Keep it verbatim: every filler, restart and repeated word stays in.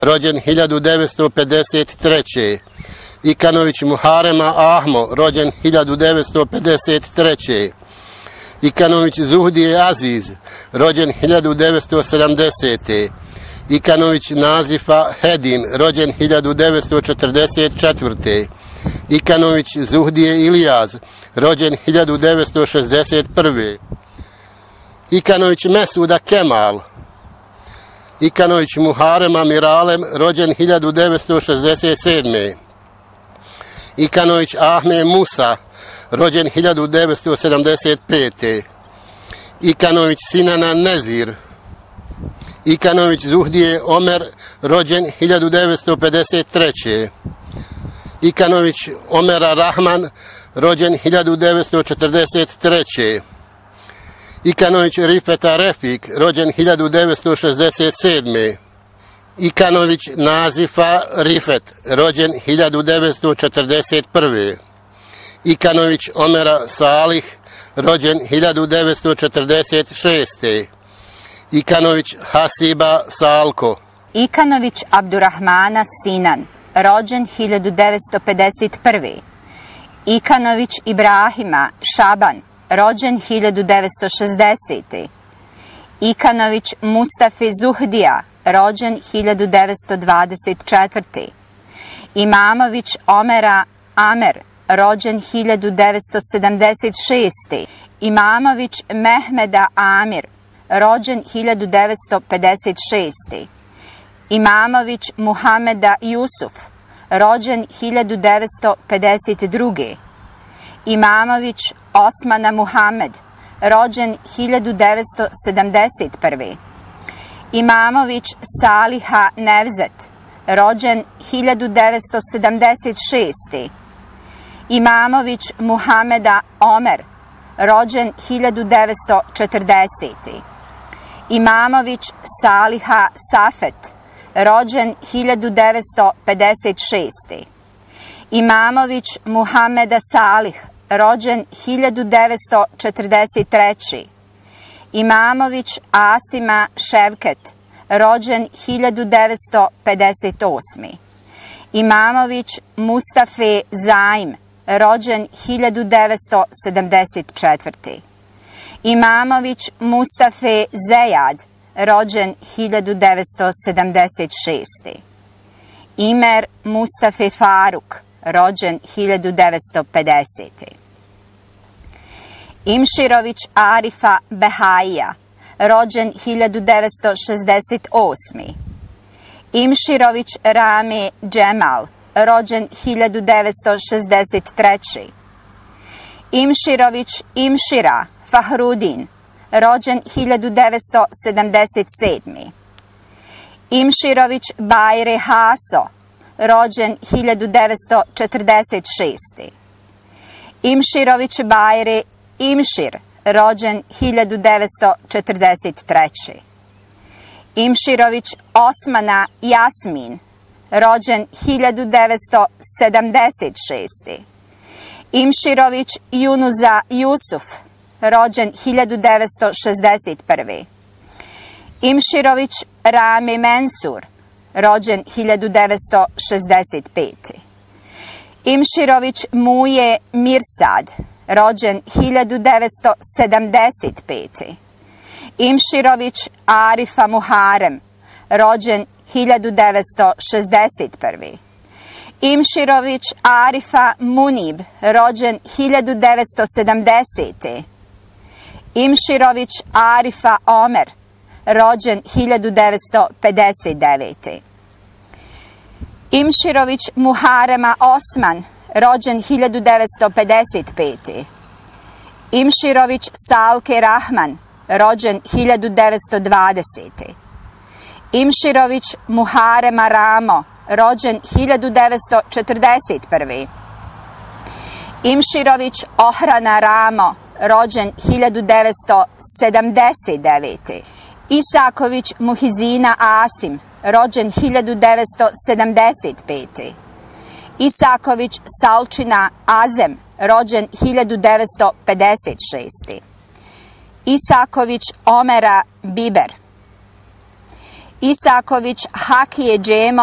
rođen hiljadu devetsto pedeset treće. Ikanović Muharema Ahmo, rođen hiljadu devetsto pedeset treće. Ikanović Zuhdije Aziz, rođen hiljadu devetsto sedamdesete. Ikanović Nazifa Hedim, rođen hiljadu devetsto četrdeset četvrte. Ikanović Zuhdije Ilijaz, rođen hiljadu devetsto šezdeset prve. Ikanović Mesuda Kemal. Ikanović Muharema Miralem, rođen hiljadu devetsto šezdeset sedme. Ikanović Ahme Musa, rođen hiljadu devetsto sedamdeset pete. Ikanović Sinana Nezir. Ikanović Zuhdije Omer, rođen hiljadu devetsto pedeset treće. Ikanović Omera Rahman, rođen hiljadu devetsto četrdeset treće. Ikanović Rifeta Refik, rođen hiljadu devetsto šezdeset sedme. Ikanović Nazifa Rifet, rođen hiljadu devetsto četrdeset prve. Ikanović Omera Salih, rođen hiljadu devetsto četrdeset šeste. Ikanović Hasiba Salko. Ikanović Abdurrahmana Sinan, rođen hiljadu devetsto pedeset prve. Ikanović Ibrahima Šaban, rođen hiljadu devetsto šezdesete. Ikanović Mustafi Zuhdija, rođen hiljadu devetsto dvadeset četvrte. Imamović Omera Amer, rođen hiljadu devetsto sedamdeset šeste. Imamović Mehmeda Amir, rođen hiljadu devetsto pedeset šeste. Imamović Muhameda Jusuf, rođen hiljadu devetsto pedeset druge. Imamović Osmana Muhamed, rođen hiljadu devetsto sedamdeset prve. Imamović Saliha Nevzet, rođen hiljadu devetsto sedamdeset šeste. Imamović Muhameda Omer, rođen hiljadu devetsto četrdesete. Imamović Saliha Safet, rođen hiljadu devetsto pedeset šeste. Imamović Muhameda Salih, rođen hiljadu devetsto četrdeset treće. Imamović Asima Ševket, rođen hiljadu devetsto pedeset osme. Imamović Mustafe Zaim, rođen hiljadu devetsto sedamdeset četvrte. Imamović Mustafe Zejad, rođen hiljadu devetsto sedamdeset šeste. Imer Mustafe Faruk, rođen hiljadu devetsto pedesete. Imširović Arifa Behaija, rođen hiljadu devetsto šezdeset osme. Imširović Rame Džemal, rođen hiljadu devetsto šezdeset treće. Imširović Imšira Fahrudin, rođen hiljadu devetsto sedamdeset sedme. Imširović Bajre Haso, rođen hiljadu devetsto četrdeset šeste. Imširović Bajre Imšir, rođen hiljadu devetsto četrdeset treće. Imširović Osmana Jasmin, rođen hiljadu devetsto sedamdeset šeste. Imširović Junuza Jusuf, rođen hiljadu devetsto šezdeset prve. Imširović Rame Mensur, rođen hiljadu devetsto šezdeset pete. Imširović Muje Mirsad, rođen hiljadu devetsto sedamdeset pete. Imširović Arifa Muharem, rođen hiljadu devetsto šezdeset prve. Imširović Arifa Munib, rođen hiljadu devetsto sedamdesete. Imširović Arifa Omer, rođen hiljadu devetsto pedeset devete. Imširović Muharema Osman, rođen hiljadu devetsto pedeset pete. Imširović Salke Rahman, rođen hiljadu devetsto dvadesete. Imširović Muharema Ramo, rođen hiljadu devetsto četrdeset prve. Imširović Ohrana Ramo, rođen hiljadu devetsto sedamdeset devete. Isaković Muhizina Asim, rođen hiljadu devetsto sedamdeset pete. Isaković Salčina Azem, rođen hiljadu devetsto pedeset šeste. Isaković Omera Biber. Isaković Hakije Džemo